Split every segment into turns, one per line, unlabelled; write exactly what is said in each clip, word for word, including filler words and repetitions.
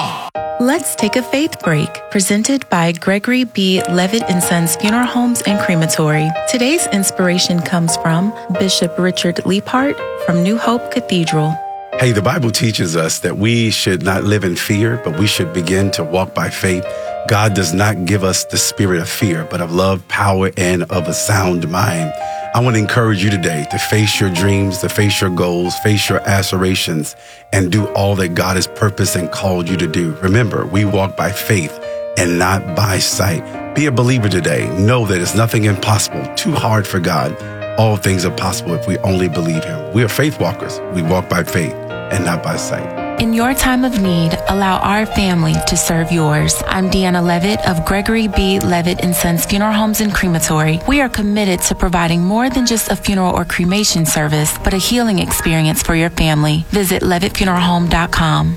on.
Let's take a faith break, presented by Gregory B. Levitt and Sons Funeral Homes and Crematory. Today's inspiration comes from Bishop Richard Leapart from New Hope Cathedral.
Hey, the Bible teaches us that we should not live in fear, but we should begin to walk by faith. God does not give us the spirit of fear, but of love, power, and of a sound mind. I want to encourage you today to face your dreams, to face your goals, face your aspirations, and do all that God has purposed and called you to do. Remember, we walk by faith and not by sight. Be a believer today. Know that it's nothing impossible, too hard for God. All things are possible if we only believe Him. We are faith walkers. We walk by faith and not by sight.
In your time of need, allow our family to serve yours. I'm Deanna Levitt of Gregory B. Levitt and Sons Funeral Homes and Crematory. We are committed to providing more than just a funeral or cremation service, but a healing experience for your family. Visit levitt funeral home dot com.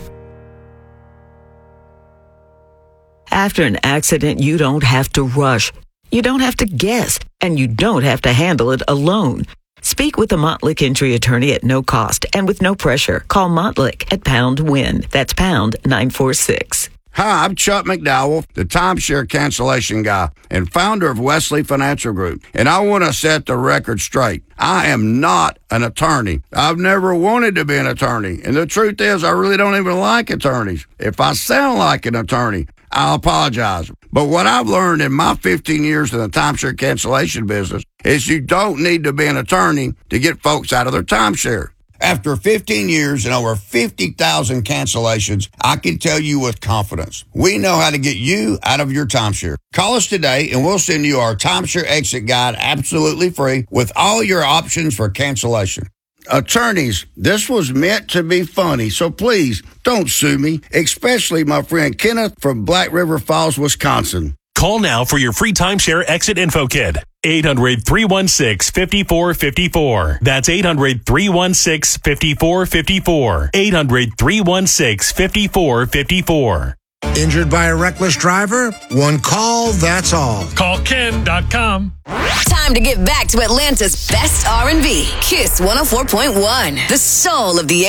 After an accident, you don't have to rush. You don't have to guess, and you don't have to handle it alone. Speak with a Montlick Injury Attorney at no cost and with no pressure. Call Montlick at pound win. That's pound nine four six.
Hi, I'm Chuck McDowell, the timeshare cancellation guy and founder of Wesley Financial Group. And I want to set the record straight. I am not an attorney. I've never wanted to be an attorney. And the truth is, I really don't even like attorneys. If I sound like an attorney, I apologize. But what I've learned in my fifteen years in the timeshare cancellation business is you don't need to be an attorney to get folks out of their timeshare. After fifteen years and over fifty thousand cancellations, I can tell you with confidence, we know how to get you out of your timeshare. Call us today and we'll send you our timeshare exit guide absolutely free with all your options for cancellation. Attorneys, this was meant to be funny, so please don't sue me, especially my friend Kenneth from Black River Falls, Wisconsin.
Call now for your free timeshare exit info kit. eight hundred, three one six, five four five four. That's eight hundred, three one six, five four five four. eight hundred, three one six, five four five four.
Injured by a reckless driver? One call, that's all.
Call Ken dot com.
Time to get back to Atlanta's best R and B. Kiss one oh four point one, the soul of the